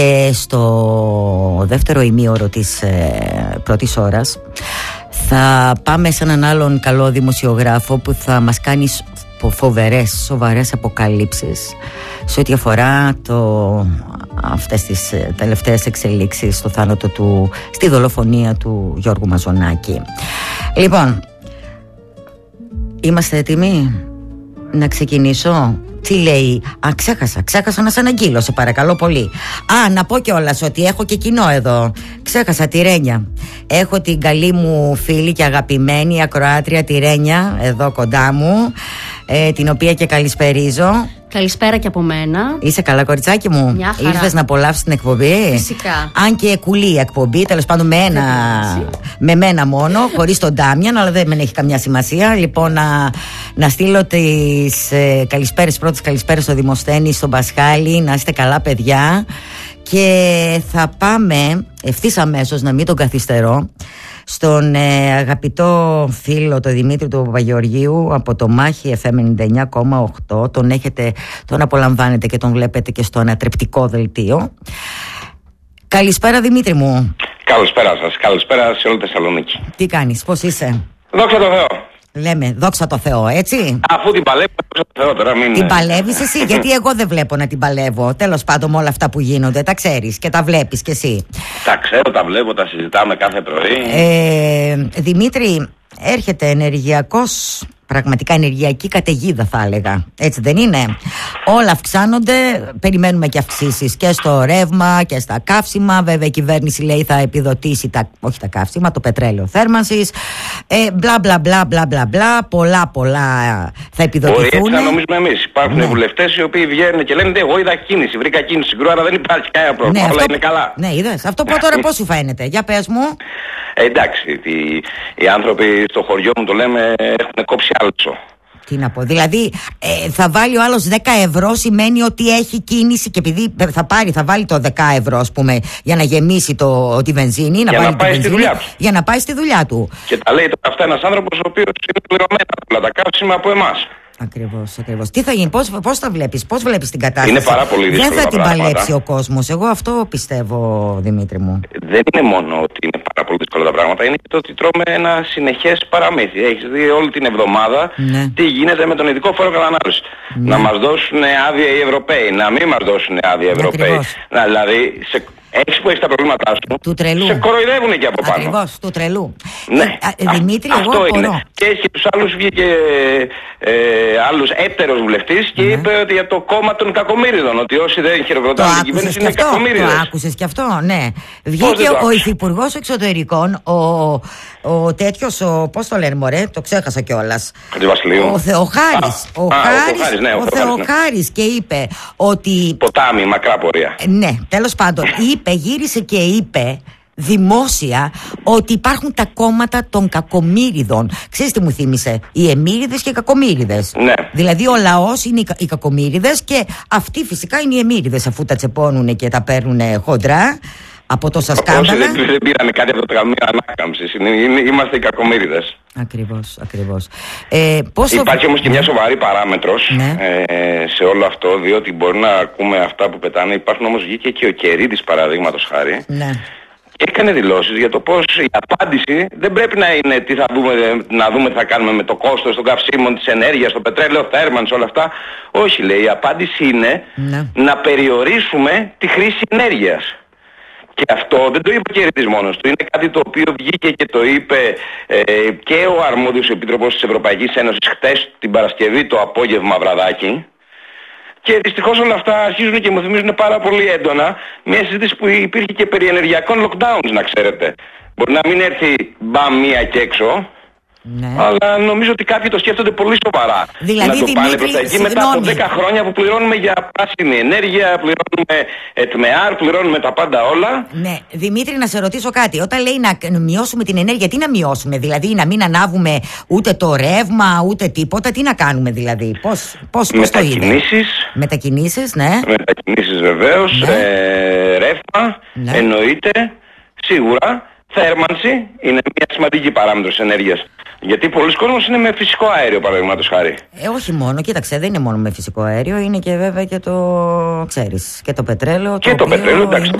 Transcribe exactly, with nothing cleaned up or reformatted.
Ε, στο δεύτερο ημίωρο της ε, πρώτης ώρας θα πάμε σε έναν άλλον καλό δημοσιογράφο που θα μας κάνει φοβερές, σοβαρές αποκαλύψεις σε ό,τι αφορά το, αυτές τις τελευταίες εξελίξεις στο θάνατο του, στη δολοφονία του Γιώργου Μαζονάκη. Λοιπόν, είμαστε έτοιμοι να ξεκινήσω? Τι λέει? Α, ξέχασα, ξέχασα να σε αναγγείλω, σε παρακαλώ πολύ. Α, να πω κιόλας ότι έχω και κοινό εδώ. Ξέχασα τη Ρένια. Έχω την καλή μου φίλη και αγαπημένη ακροάτρια τη Ρένια εδώ κοντά μου, ε, την οποία και καλησπερίζω. Καλησπέρα και από μένα. Είσαι καλά, κοριτσάκι μου? Μια χαρά. Ήρθες να απολαύσεις την εκπομπή? Φυσικά. Αν και κουλή εκπομπή, τέλος πάντων με ένα, με μένα μόνο, χωρίς τον Ντάμιαν, αλλά δεν έχει καμιά σημασία. Λοιπόν, να, να στείλω τις ε, καλησπέρες, πρώτες καλησπέρες στο Δημοσθένη, στον Πασχάλη. Να είστε καλά, παιδιά. Και θα πάμε ευθύς αμέσως, να μην τον καθυστερώ, στον ε, αγαπητό φίλο τον Δημήτρη του Παπαγεωργίου από το Μάχη εφ εμ ενενήντα εννιά κόμμα οκτώ. Τον έχετε, τον απολαμβάνετε και τον βλέπετε και στο ανατρεπτικό δελτίο. Καλησπέρα, Δημήτρη μου. Καλησπέρα σας, καλησπέρα σε όλη τη Θεσσαλονίκη. Τι κάνεις, πώς είσαι? Δόξα τω Θεώ. Λέμε δόξα τω Θεώ, έτσι. Αφού την παλεύω, δόξα τω Θεώ τώρα, μην... Την παλεύεις εσύ? Γιατί εγώ δεν βλέπω να την παλεύω. Τέλος πάντων, με όλα αυτά που γίνονται, τα ξέρεις και τα βλέπεις κι εσύ. Τα ξέρω, τα βλέπω, τα συζητάμε κάθε πρωί. ε, Δημήτρη, έρχεται ενεργειακός, πραγματικά ενεργειακή καταιγίδα θα έλεγα, έτσι δεν είναι? Όλα αυξάνονται, περιμένουμε και αυξήσεις και στο ρεύμα και στα καύσιμα. Βέβαια η κυβέρνηση λέει θα επιδοτήσει τα, όχι τα καύσιμα, το πετρέλαιο θέρμανσης, ε, μπλα μπλα μπλα μπλα μπλα μπλα, πολλά πολλά θα επιδοτηθούν. Μπορεί έτσι να νομίζουμε εμείς. Υπάρχουν ναι. βουλευτές οι οποίοι βγαίνουν και λένε εγώ είδα κίνηση, βρήκα κίνηση στην Κρούα, δεν υπάρχει κανένα πρόβλημα, ναι, όλα αυτό... είναι καλά. Ναι, είδες, αυτό που τώρα πώς σου φαίνεται? Για πες μου. Ε, εντάξει, οι, οι άνθρωποι στο χωριό μου το λέμε έχουν κόψει άλτσο. Τι να πω, δηλαδή ε, θα βάλει ο άλλος δέκα ευρώ, σημαίνει ότι έχει κίνηση, και επειδή θα πάρει, θα βάλει το δέκα ευρώ, ας πούμε, για να γεμίσει το, τη βενζίνη, να, για βάλει να πάει τη βενζίνη, στη δουλειά του. Για να πάει στη δουλειά του. Και τα λέει τώρα αυτά ένας άνθρωπος ο οποίος είναι πληρωμένα όλα τα καύσιμα από εμάς. Ακριβώς, ακριβώς. Τι θα γίνει, πώς, πώς θα βλέπεις, πώς βλέπεις την κατάσταση? Είναι πάρα πολύ δύσκολο. Δεν θα την πράγματα. παλέψει ο κόσμος. Εγώ αυτό πιστεύω, Δημήτρη μου. Δεν είναι μόνο ότι είναι πάρα πολύ δύσκολα τα πράγματα, είναι και το ότι τρώμε ένα συνεχές παραμύθι. Έχεις δει όλη την εβδομάδα ναι. τι γίνεται με τον ειδικό φόρο κατανάλωσης. Ναι. Να μας δώσουν άδεια οι Ευρωπαίοι, να μην μας δώσουν άδεια οι Ευρωπαίοι. Να, δηλαδή, σε... Έχεις που έχεις τα προβλήματά σου, του τρελού. Σε κοροϊδεύουν και από πάνω. Ακριβώς, του τρελού. Ναι. Ε, α, Δημήτρη, αυτό εγώ είναι. απορώ. Και έχει και τους άλλους, βγήκε ε, άλλους έπτερος βουλευτής και ναι. είπε ότι για το κόμμα των κακομοίριδων, ότι όσοι δεν χειροκροτάνε την κυβέρνηση είναι κακομοίριδες. Το άκουσες κι αυτό, ναι. Βγήκε ο Υφυπουργός Εξωτερικών, ο, ο τέτοιος, ο, πώς το λένε μωρέ, το ξέχασα κιόλας. Ο Θεοχάρης. Ο, α, Χάρης, ο, Θεοχάρης, ναι, ο, ο Θεοχάρης ναι. Και είπε ότι... Ποτάμι, μακρά πορεία. Ναι, τέλος πάντων, είπε, γύρισε και είπε δημόσια ότι υπάρχουν τα κόμματα των κακομοίριδων. Ξέρεις τι μου θύμισε? Οι εμμύριδες και οι κακομοίριδες. Ναι. Δηλαδή ο λαός είναι οι κακομοίριδες και αυτοί φυσικά είναι οι εμμύριδες, αφού τα τσεπώνουν και τα παίρνουν χοντρά από τόσα σκάνδαλα. Δεν, δεν πήρανε κάτι από το ταμείο ανάκαμψης. Είμαστε οι κακομοίριδες. Ακριβώς, ακριβώς. Ε, πώς Υπάρχει το... όμως και μια σοβαρή παράμετρος ναι. ε, σε όλο αυτό, διότι μπορεί να ακούμε αυτά που πετάνε. Υπάρχουν όμως, βγήκε και ο Κερίδης παραδείγματος χάρη. Ναι. Και έκανε δηλώσεις για το πως η απάντηση δεν πρέπει να είναι τι θα δούμε, να δούμε τι θα κάνουμε με το κόστος των καυσίμων, της ενέργειας, το πετρέλαιο, θέρμανση, όλα αυτά. Όχι, λέει, η απάντηση είναι ναι. να περιορίσουμε τη χρήση ενέργειας. Και αυτό δεν το είπε ο Κερίδης μόνος του, είναι κάτι το οποίο βγήκε και το είπε ε, και ο αρμόδιος επίτροπος της Ευρωπαϊκής Ένωσης χτες την Παρασκευή το απόγευμα βραδάκι. Και δυστυχώς όλα αυτά αρχίζουν και μου θυμίζουν πάρα πολύ έντονα μια συζήτηση που υπήρχε και περί ενεργειακών lockdowns, να ξέρετε. Μπορεί να μην έρθει μπαμ μία και έξω, ναι. αλλά νομίζω ότι κάποιοι το σκέφτονται πολύ σοβαρά. Δηλαδή, να το Δημήτρη, πάνε προς τα εκεί μετά από δέκα χρόνια που πληρώνουμε για πράσινη ενέργεια, πληρώνουμε ΕΤΜΕΑΡ, πληρώνουμε τα πάντα όλα. Ναι, Δημήτρη, να σε ρωτήσω κάτι. Όταν λέει να μειώσουμε την ενέργεια, τι να μειώσουμε? Δηλαδή να μην ανάβουμε ούτε το ρεύμα, ούτε τίποτα. Τι να κάνουμε δηλαδή? Πώς, πώς, πώς το είδε? Μετακινήσεις. Μετακινήσεις, ναι. Μετακινήσεις βεβαίως. Ναι. Ε, ρεύμα, ναι. εννοείται, σίγουρα. θέρμανση είναι μια σημαντική παράμετρος ενέργειας. Γιατί πολλοί κόσμος είναι με φυσικό αέριο, παραδείγματος χάρη. Ε, όχι μόνο, κοίταξε, δεν είναι μόνο με φυσικό αέριο, είναι και βέβαια και το, ξέρεις, και το πετρέλαιο. Και το, το οποίο πετρέλαιο, εντάξει.